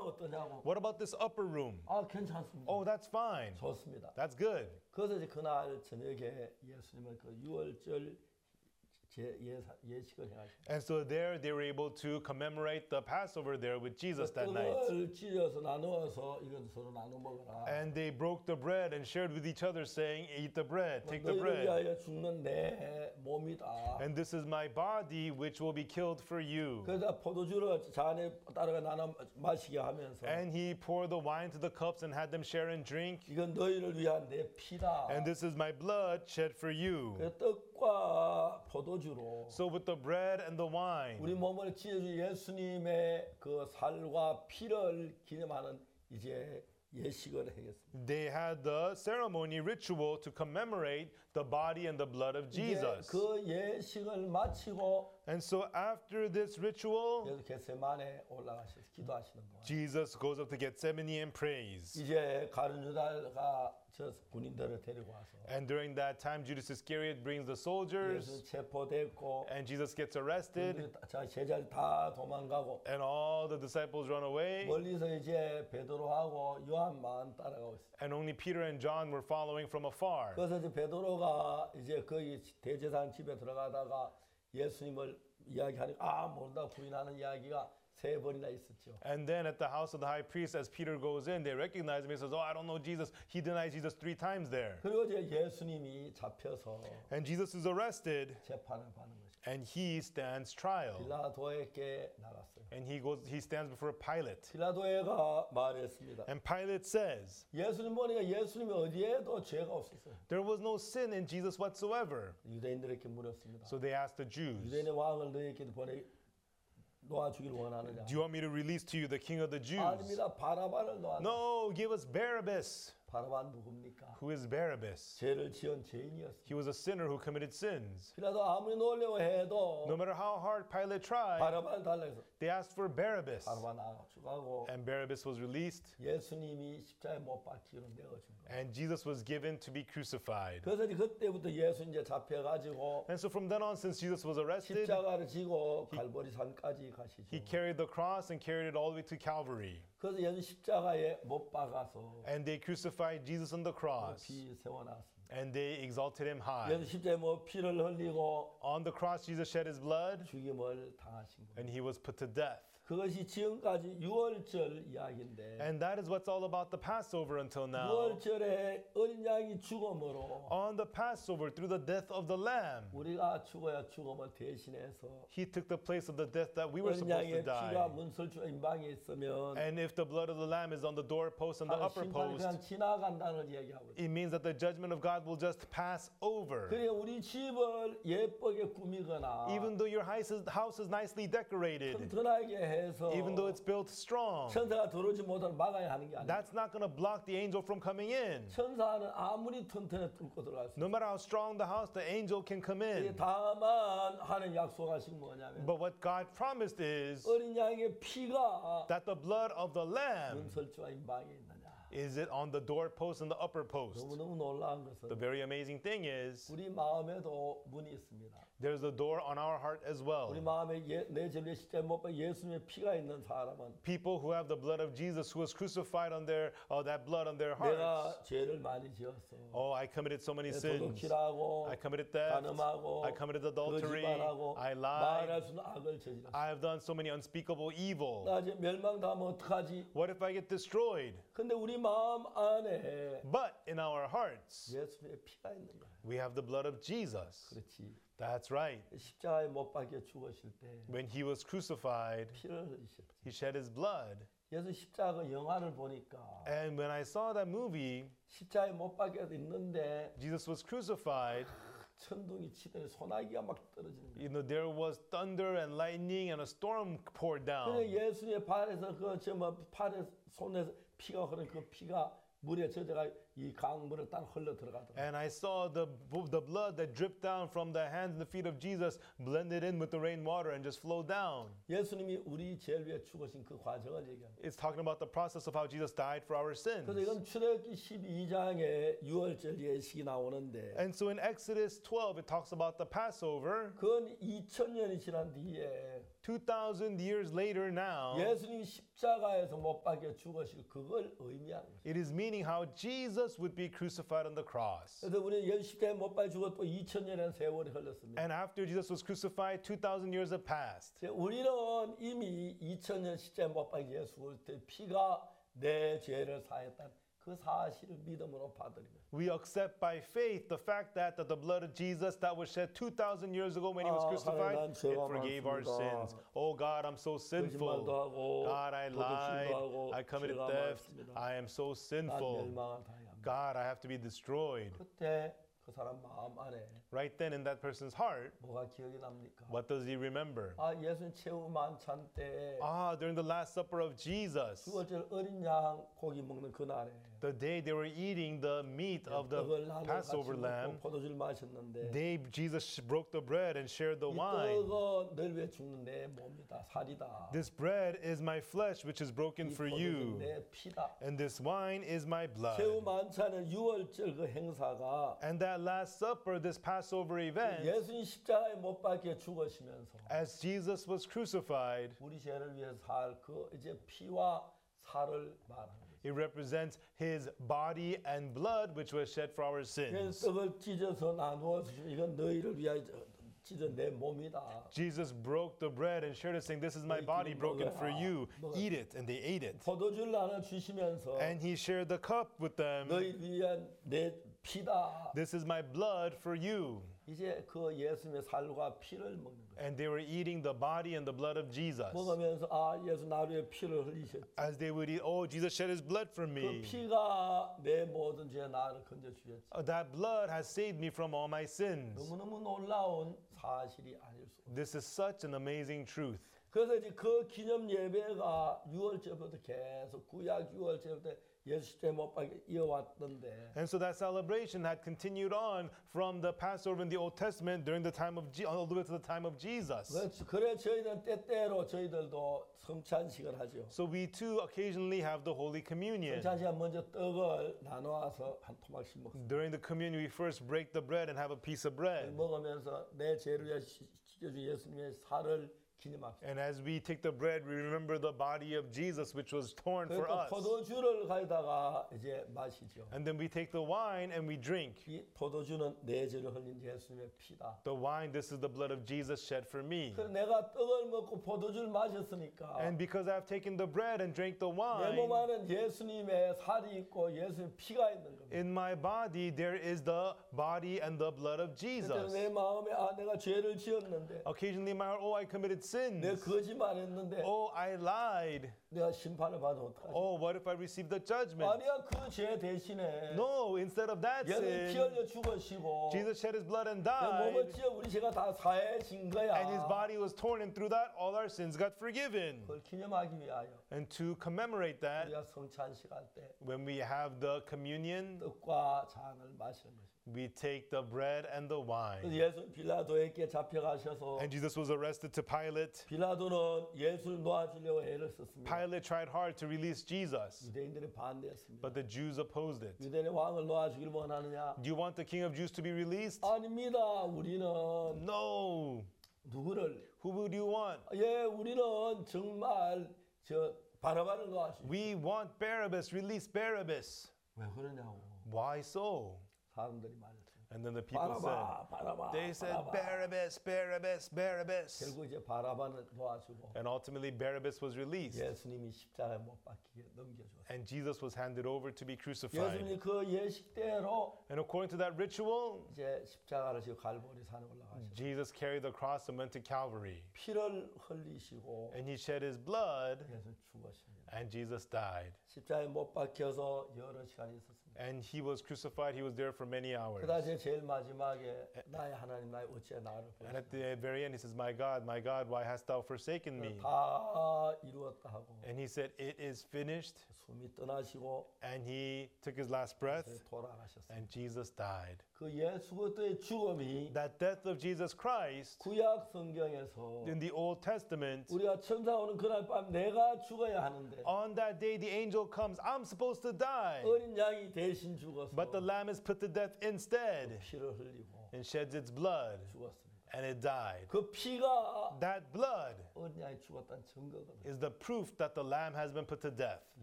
어떠냐고. What about this upper room? 아, 괜찮습니다. Oh, that's fine. 좋습니다. That's good. 그래서 이제 그날 저녁에 예수님은 그 유월절 예식을 해가지고 And so there they were able to commemorate the Passover there with Jesus that night. 떡을 찢어서 나누어서 이건 서로 나눠 먹어라. And they broke the bread and shared with each other, saying, Eat the bread, take the 너희를 bread. 위하여 죽는 내 몸이다. And this is my body, which will be killed for you. 그래서 포도주를 잔에 따라가 나눠 마시게 하면서 And he poured the wine to the cups and had them share and drink. 이건 너희를 위한 내 피다. And this is my blood shed for you. 그 떡과 포도주로 So with the bread and the wine, 우리 몸을 찢어준 예수님의 그 살과 피를 기념하는 이제 예식을 하겠습니다. they had the ceremony ritual to commemorate the body and the blood of 이제 Jesus. 그 예식을 마치고 And so after this ritual, 그래서 겟세마네 올라가셔서 기도하시는 동안 Jesus goes up to Gethsemane and prays. 이제 가룟 유다가 저 군인들을 데리고 와서 And during that time, Judas Iscariot brings the 예수 soldiers, 체포됐고 and Jesus gets arrested, 자 제자들 다 도망가고 and all the disciples run away, 멀리서 이제 베드로하고 요한만 따라가고 있어요. and only Peter and John were following from afar. 그래서 이제 베드로가 이제 거기 대제사장 집에 들어가다가 예수님을 이야기하니까 모른다 부인하는 이야기가 3번이나 있었죠. And then at the house of the high priest, as Peter goes in, they recognize him. He says, "Oh, I don't know Jesus." He denies Jesus 3 times there. 그리고 이제 예수님이 잡혀서 And Jesus is arrested, 재판을 받는 것이죠. and he stands trial. 빌라도에게 나갔어요. And he stands before Pilate. 빌라도에가 말했습니다. And Pilate says, 예수님 보니까 예수님이 어디에도 죄가 없었어요. there was no sin in Jesus whatsoever. 유대인들에게 물었습니다. So they asked the Jews, 유대인의 왕을 너희에게 놓아주기를 원하느냐? do you want me to release to you the king of the Jews? 아닙니다. 바라바를 놓아. No, give us Barabbas. 바라바 누굽니까? Who is Barabbas? 죄를 지은 죄인이었습니다. He was a sinner who committed sins. 빌라도 아무리 놓으려고 해도 No matter how hard Pilate tried, 바라바를 달라 해서 they asked for Barabbas. 바라바 나가고 And Barabbas was released, 예수님이 십자가에 못 박히기로 내어준 거예요. and Jesus was given to be crucified. 그래서 이제 그때부터 예수 이제 잡혀가지고 And so from then on, since Jesus was arrested, 십자가를 지고 갈보리 산까지 가시죠. he carried the cross and carried it all the way to Calvary. 그래서 예수 십자가에 못 박아서 And they crucified Jesus on the cross, 피 세워놨습니다. and they exalted him 예수 high. 십자가에 피를 흘리고 On the cross, Jesus shed his blood, 죽임을 당하신 거예요. and he was put to death. 그것이 지금까지 유월절 이야기인데 And that is what's all about the Passover until now. 유월절에 어린 양이 죽음으로 On the Passover, through the death of the Lamb, 우리가 죽어야 죽음을 대신해서 he took the place of the death that we were 어린 supposed to 양의 피가 die. 문설주 임방에 있으면 And if the blood of the Lamb is on the doorpost and the upper 심판이 그냥 post, 지나간다는 얘기하고 있어요. it means that the judgment of God will just pass over. 그래 우리 집을 예쁘게 꾸미거나 Even though your house is nicely decorated, 튼튼하게 해서 even though it's built strong, 천사가 들어오지 못하게 막아야 하는 게 아니에요. that's not going to block the angel from coming in. 천사는 아무리 튼튼해 뚫고 들어갈 수 있어요. No matter how strong the house, the angel can come in. 다만 하는 약속하신 뭐냐면 But what God promised is 어린 양의 피가 that the blood of the Lamb, 문설주와 임방에 있느냐. is it on the doorpost and the upper post? 너무너무 놀라운 것은 The very amazing thing is 우리 마음에도 문이 있습니다. there's a door on our heart as 우리 well. 마음에 내 전에 십자가에 못 박힌 예수님의 피가 있는 사람은 People who have the blood of Jesus who was crucified on that blood on their hearts. 내가 죄를 많이 지었어. Oh, I committed so many sins. 도둑질하고 I committed theft. 간음하고 I committed adultery. 거짓말하고 I lied. 말할 수 없는 악을 저질렀어. I have done so many unspeakable evil. 나 이제 멸망당하면 어떡하지? What if I get destroyed? 근데 우리 마음 안에 But in our hearts, 예수님의 피가 있는 거야. we have the blood of Jesus. 그렇지. That's right. 십자가에 못 박혀 죽으실 때 When he was crucified, 피를 흘리셨지. he shed his blood. 예수 십자가 영화를 보니까 And when I saw that movie, 십자가에 못 박혀 있는데 Jesus was crucified. 천둥이 치더니 소나기가 막 떨어지는 거야. There was thunder and lightning and a storm poured 근데 down. 예수님의 발에서 팔에 손에서 피가 흐르는 그 피가 물에 젖어가 이 강물을 딱 흘러 들어가더라고요. And I saw the blood that dripped down from the hands and the feet of Jesus blended in with the rainwater and just flowed down. 예수님이 우리 죄를 위해 죽으신 그 과정을 얘기합니다. It's talking about the process of how Jesus died for our 그래서 sins. 이건 출애굽기 12장에 유월절 예식이 나오는데 And so in Exodus 12, it talks about the Passover. 그건 2000년이 지난 뒤에 2,000 years later now, 예수님이 십자가에서 못 박혀 죽으실 그걸 의미하는 거죠. it is meaning how Jesus would be crucified on the cross. 그래서 우리는 예수 십자가에 못 박혀 죽어 또 2000년의 세월이 흘렀습니다. And after Jesus was crucified, 2,000 years have passed. 우리는 이미 2000년 십자가에 못 박힌 예수 그리스도의 피가 내 죄를 사했다는 그 사실을 믿음으로 받으리면 We accept by faith the fact that the blood of Jesus that was shed 2,000 years ago when he was crucified, 난 it 죄가 forgave our 많습니다. sins. Oh God, I'm so sinful. 거짓말도 하고 God, I lied. 도둑질도 하고 I committed 죄가 theft. 많습니다. I am so 난 sinful. 멸망을 당해야 합니다. God, I have to be destroyed. 그때 그 사람 마음 안에 Right then in that person's heart, 뭐가 기억이 납니까? what does he remember? 예수님 최후 만찬 때 During the Last Supper of Jesus, 주어질 어린 양 고기 먹는 그날에 the day they were eating the meat of the 떡을 나눠 같이 Passover 먹고 lamb, 포도주를 마셨는데 Jesus broke the bread and shared the 이 wine. 떡은 널 위해 죽는 내 몸이다 살이다 This bread is my flesh, which is broken 이 for 포도주는 you. 내 피다. And this wine is my blood. 최후 만찬의 6월절 그 행사가 And that Last Supper, this Passover event, 예수님 십자가에 못 박혀 죽으시면서 as Jesus was crucified, 우리 죄를 위해 살 그 이제 피와 살을 말하는 거죠. it represents his body and blood, which was shed for our 그래서 sins. 떡을 찢어서 나누어서 이건 너희를 위하여 찢어 내 몸이다. Jesus broke the bread and shared it, saying, "This is my body broken for you. Eat it." And they ate it. 포도주를 나눠 주시면서 And he shared the cup with them. 너희 위한 내 피다. This is my blood for you. 이제 그 예수님의 살과 피를 먹는 거예요. And they were eating the body and the blood of Jesus. 먹으면서 예수 나를 위해 피를 흘리셨지. As they would eat, oh, Jesus shed his blood for 그 me. 피가 내 모든 죄 나를 건져 주셨지. That blood has saved me from all my sins. 너무너무 놀라운 사실이 아닐 수 없어요. This is such an amazing truth. 그래서 이제 그 기념 예배가 6월절부터 계속 구약 6월절부터 예수 십자가에 못 박혀 이어왔던데 And so that celebration had continued on from the Passover in the Old Testament during the time of all the way to the time of Jesus. 그래 저희는 때때로 저희들도 성찬식을 하죠. So we too occasionally have the Holy Communion. 성찬식은 먼저 떡을 나눠서 한 토막씩 먹습니다. During the communion, we first break the bread and have a piece of bread. 먹으면서 내 죄를 위해 찢어준 예수님의 살을 기념합시다. And as we take the bread, we remember the body of Jesus, which was torn for 그리고 us. 포도주를 가져다가 이제 마시죠. And then we take the wine and we drink. 이 포도주는 내 죄를 흘린 예수님의 피다. The wine, this is the blood of Jesus shed for me. 그래서 내가 떡을 먹고 포도주를 마셨으니까 And because I've taken the bread and drank the 내 몸 wine, 안에 예수님의 살이 있고 예수님의 피가 있는 겁니다. in my body there is the body and the blood of 그래서 Jesus. 내 마음에 내가 죄를 지었는데 Occasionally in my heart, oh, I committed 내가 sins. 거짓말했는데 Oh, I lied. 내가 심판을 받으면 어떡하지? Oh, what if I receive the judgment? 아니야 그 죄 대신에 No, instead of that 예수님 피 sin, 흘려 죽으시고 Jesus shed his blood and 내 몸을 died. 찢어 우리 죄가 다 사해진 거야. And his body was torn, and through that, all our sins got forgiven. 그걸 기념하기 위하여 And to commemorate that, 우리가 성찬식 할 때 when we have the communion, 떡과 잔을 마시는 것입니다. we take the bread and the wine. 그래서 예수 빌라도에게 잡혀가셔서 And Jesus was arrested to Pilate. 빌라도는 예수를 놓아주려고 애를 썼습니다. Pilate tried hard to release Jesus, 유대인들이 반대했습니다. but the Jews opposed it. 유대인의 왕을 놓아주길 원하느냐? Do you want the King of Jews to be released? 아닙니다. 우리는 No. 누구를? Who would you want? 우리는 정말 바라바를 놓아주십시오. We want Barabbas. Release Barabbas. 왜 그러냐고 Why so? 사람들이 말했어요. And then the people said, 바라바. they said, Barabbas, Barabbas, Barabbas. 결국 이제 바라바는 놓아주고 And ultimately, Barabbas was released. 예수님이 십자가에 못 박히게 넘겨주었어요. And Jesus was handed over to be crucified. 예수님이 그 예식대로 And according to that ritual, 이제 십자가를 지고 갈보리 산에 올라가셨어요. Jesus carried the cross and went to Calvary. 피를 흘리시고 And he shed his blood, 예수 죽으십니다. and Jesus died. 십자가에 못 박혀서 여러 시간이 있었습니다. And he was crucified. He was there for many hours. 그다음에 제일 마지막에 나의 하나님 나의 어찌 나를 And at 버리시나 the very end, he says, my God, why hast thou forsaken me? 다 이루었다 하고 And he said, it is finished. 숨이 떠나시고 And he took his last breath, 돌아가셨어요. and Jesus died. 그 예수 그리스도의 죽음이 That death of Jesus Christ 구약 성경에서 in the Old Testament, 우리가 천사 오는 그날 밤 내가 죽어야 하는데 on that day the angel comes, I'm supposed to die. 어린 양이 대신 죽어서 But the lamb is put to death instead 피를 흘리고 and sheds its blood. 죽었습니다. and it died. 그 피가 That blood 어린 양이 죽었다는 증거거든. is the proof that the lamb has been put to death.